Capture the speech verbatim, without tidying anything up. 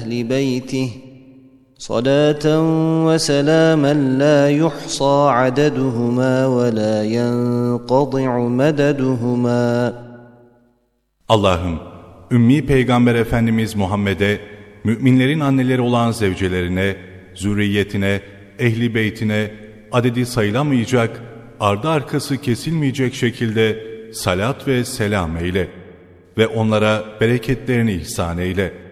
أهل بيته صلاة وسلاما لا يحصى عددهما ولا ينقطع مددهما. Allah'ım, Ümmi Peygamber Efendimiz Muhammed'e, müminlerin anneleri olan zevcelerine, zürriyetine, ehli beytine, adedi sayılamayacak, ardı arkası kesilmeyecek şekilde salat ve selam eyle ve onlara bereketlerini ihsan eyle.